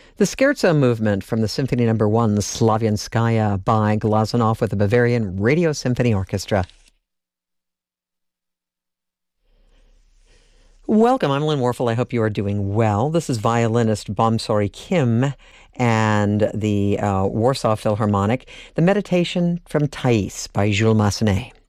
The Scherzo movement from the Symphony No. 1, Slavianskaya by Glazunov with the Bavarian Radio Symphony Orchestra. Welcome, I'm Lynn Warfel. I hope you are doing well. This is violinist Bomsori Kim and the Warsaw Philharmonic, the Meditation from Thais by Jules Massenet.